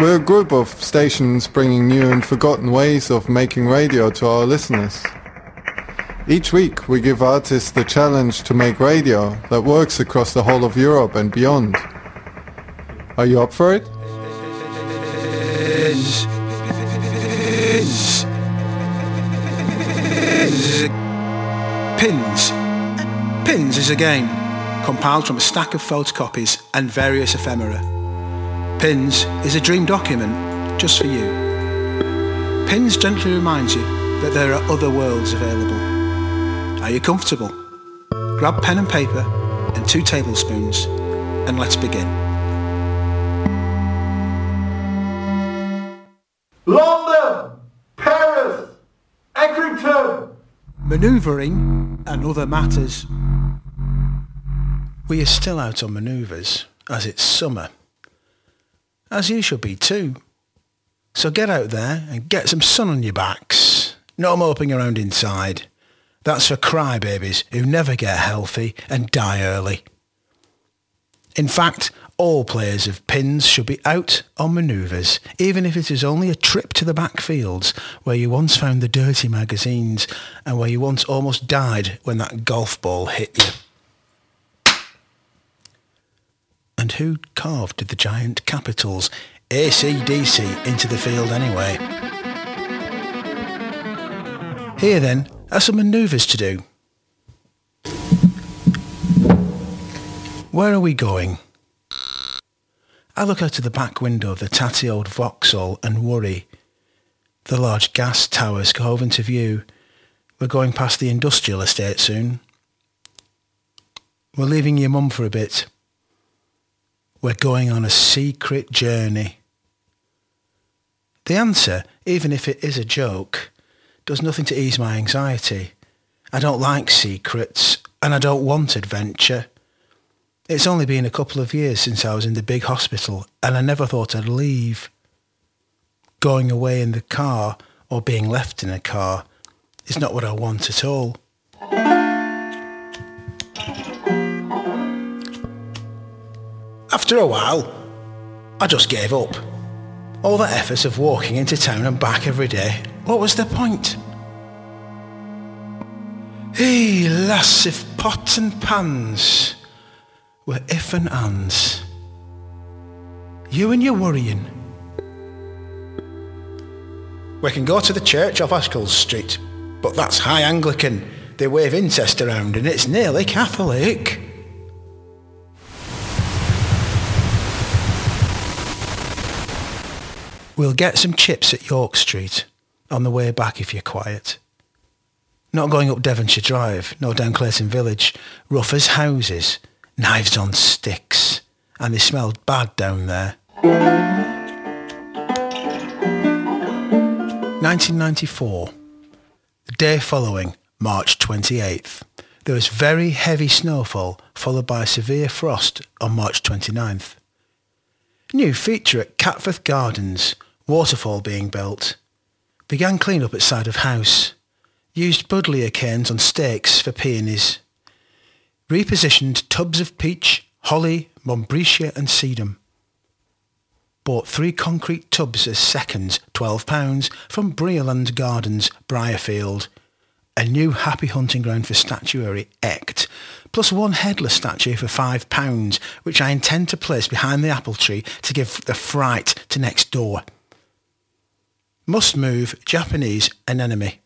We're a group of stations bringing new and forgotten ways of making radio to our listeners. Each week we give artists the challenge to make radio that works across the whole of Europe and beyond. Are you up for it? Pins. Pins is a game compiled from a stack of photocopies and various ephemera. Pins is a dream document just for you. Pins gently reminds you that there are other worlds available. Are you comfortable? Grab pen and paper and 2 tablespoons and let's begin. London, Paris, Accrington. Manoeuvring and other matters. We are still out on manoeuvres as it's summer. As you should be too. So get out there and get some sun on your backs. No moping around inside. That's for crybabies who never get healthy and die early. In fact, all players of pins should be out on manoeuvres, even if it is only a trip to the backfields where you once found the dirty magazines and where you once almost died when that golf ball hit you. And who carved the giant capitals AC/DC into the field anyway? Here then are some manoeuvres to do. Where are we going? I look out of the back window of the tatty old Vauxhall and worry. The large gas towers hove into view. We're going past the industrial estate soon. We're leaving your mum for a bit. We're going on a secret journey. The answer, even if it is a joke, does nothing to ease my anxiety. I don't like secrets, and I don't want adventure. It's only been a couple of years since I was in the big hospital, and I never thought I'd leave. Going away in the car, or being left in a car, is not what I want at all. After a while, I just gave up. All that effort of walking into town and back every day, what was the point? Hey, lass, if pots and pans were if and ands. You and your worrying. We can go to the church off Ashcroft Street, but that's High Anglican. They wave incest around and it's nearly Catholic. We'll get some chips at York Street on the way back if you're quiet. Not going up Devonshire Drive, nor down Clayton Village. Rough as houses, knives on sticks, and they smelled bad down there. 1994. The day following, March 28th. There was very heavy snowfall, followed by severe frost on March 29th. New feature at Catforth Gardens, waterfall being built. Began clean up at side of house. Used buddleia canes on stakes for peonies. Repositioned tubs of peach, holly, Montbretia and sedum. Bought 3 concrete tubs as seconds, £12, from Breerland Gardens, Briarfield. A new happy hunting ground for statuary, Ect, plus 1 headless statue for £5, which I intend to place behind the apple tree to give the fright to next door. Must move Japanese anemone.